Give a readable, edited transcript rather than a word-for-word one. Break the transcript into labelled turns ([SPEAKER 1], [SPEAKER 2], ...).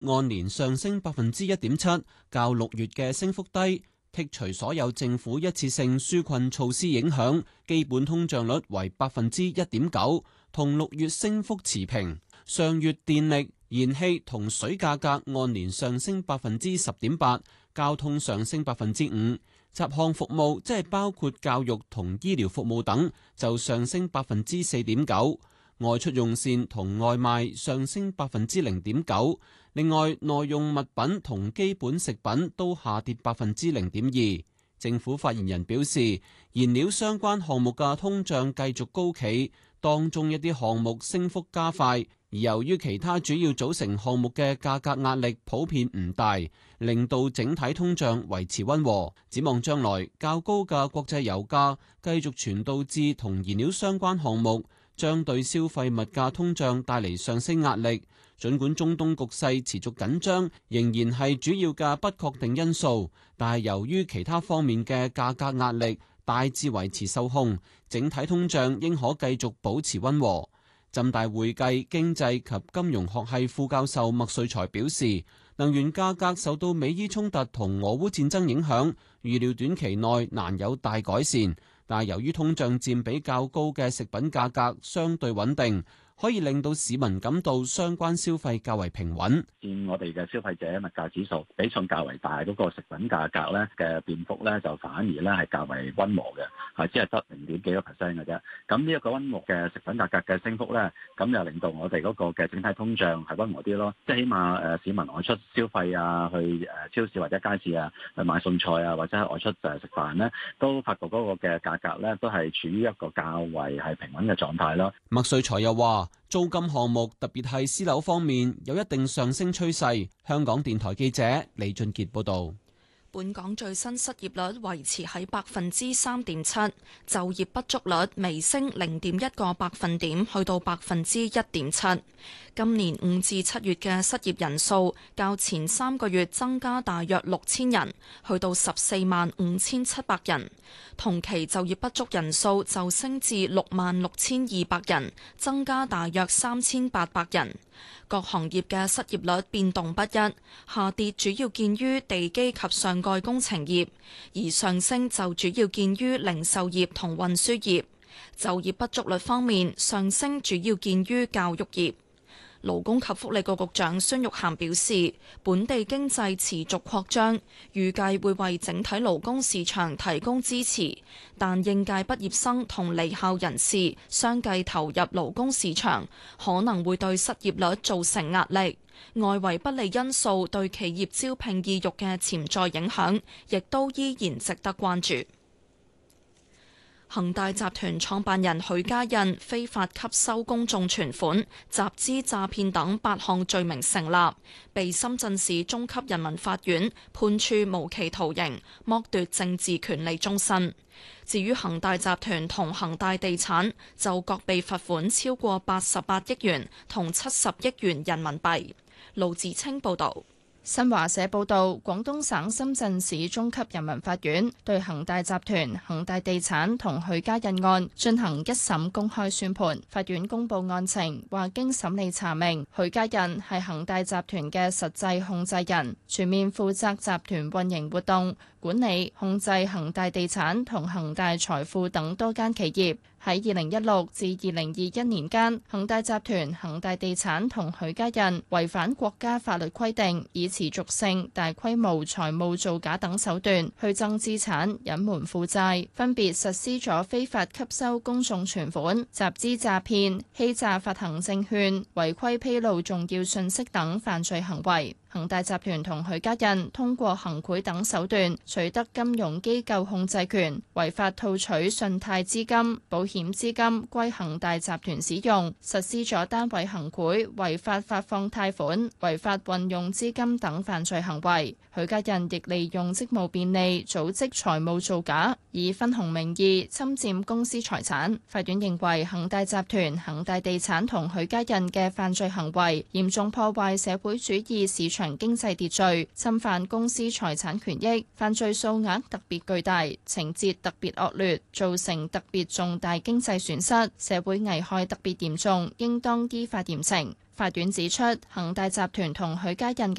[SPEAKER 1] 按年上升1.7%，較6月嘅升幅低。剔除所有政府一次性紓困措施影響，基本通脹率為1.9%，同6月升幅持平。上月電力、燃氣同水價格按年上升10.8%，交通上升5%。雜項服務即係包括教育同醫療服務等，就上升4.9%。外出用膳同外賣上升0.9%，另外耐用物品同基本食品都下跌0.2%。政府發言人表示，燃料相關項目嘅通脹繼續高企，當中一啲項目升幅加快，而由於其他主要組成項目嘅價格壓力普遍唔大，令到整體通脹維持溫和。展望將來，較高嘅國際油價繼續傳導至同燃料相關項目，將對消費物價通脹帶嚟上升壓力。儘管中東局勢持續緊張，仍然係主要嘅不確定因素，但係由於其他方面嘅價格壓力大致維持受控，整體通脹應可繼續保持溫和。浸大會計經濟及金融學系副教授麥瑞才表示，能源價格受到美伊衝突同俄烏戰爭影響，預料短期內難有大改善。但由於通脹佔比較高嘅食品價格相對穩定，可以令到市民感到相關消費較為平穩。
[SPEAKER 2] 佔我哋嘅消費者物價指數比重較為大嗰個食品價格咧嘅變幅咧，就反而咧係較為溫和嘅，係只係得0.幾個 percent 嘅啫。咁呢一個溫和嘅食品價格嘅升幅咧，咁又令到我哋嗰個嘅整體通脹係溫和啲咯。即係起碼市民外出消費啊，去超市或者街市啊，去買餸菜啊，或者係外出食飯咧，都發覺嗰個嘅價格咧都係處於一個較為係平穩嘅狀態咯。
[SPEAKER 1] 麥瑞才又話，租金項目特別係私樓方面有一定上升趨勢。香港電台記者李俊傑報導。
[SPEAKER 3] 本港最新失業率維持喺3.7%，就業不足率微升0.1個百分點，去到1.7%。今年5至7月嘅失業人數較前3個月增加大約6000人，去到145700人。同期就業不足人數就升至66200人，增加大約3800人。各行業嘅失業率變動不一，下跌主要見於地基及上蓋工程業，而上升就主要見於零售業同運輸業。就業不足率方面，上升主要見於教育業。勞工及福利局局長孫玉菡表示，本地經濟持續擴張，預計會為整體勞工市場提供支持，但應屆畢業生同離校人士相繼投入勞工市場，可能會對失業率造成壓力。外圍不利因素對企業招聘意欲嘅潛在影響，亦都依然值得關注。恒大集團創辦人許家印非法吸收公眾存款、集資詐騙等8項罪名成立，被深圳市中級人民法院判處無期徒刑，剝奪政治權利終身。至於恒大集團同恒大地產，就各被罰款超過88億元同70億元人民幣。盧志清報導。
[SPEAKER 4] 新華社報道，廣東省深圳市中級人民法院對恒大集團、恒大地產同許家印案進行一審公開宣判。法院公布案情，話經審理查明，許家印係恒大集團嘅實際控制人，全面負責集團運營活動、管理、控制恒大地產同恒大財富等多間企業。喺2016至2021年間，恒大集團、恒大地產同許家印違反國家法律規定，以持續性、大規模財務造假等手段虛增資產、隱瞞負債，分別實施咗非法吸收公眾存款、集資詐騙、欺詐發行證券、違規披露重要信息等犯罪行為。恒大集團同許家印通過行賄等手段取得金融機構控制權，違法套取信貸資金、保險資金歸恒大集團使用，實施咗單位行賄、違法發放貸款、違法運用資金等犯罪行為。許家印亦利用職務便利組織財務造假，以分紅名義侵佔公司財產。法院認為恒大集團、恒大地產同許家印嘅犯罪行為嚴重破壞社會主義市場經濟秩序，侵犯公司財產權益，犯罪數額特別巨大，情節特別惡劣，造成特別重大經濟損失，社會危害特別嚴重，應當依法嚴懲。 法院指出，恒大集團同許家印